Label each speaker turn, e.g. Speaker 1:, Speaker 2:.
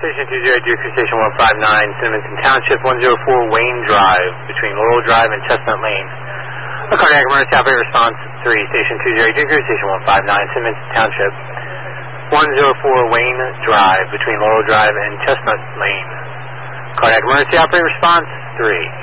Speaker 1: Station 20, Deer Creek Station 159, Cinnamon Township, 104 Wayne Drive, between Laurel Drive and Chestnut Lane. A cardiac emergency operator response 3, Station 20, Deer Creek Station 159, Cinnamon Township, 104 Wayne Drive, between Laurel Drive and Chestnut Lane. Cardiac emergency operator response 3.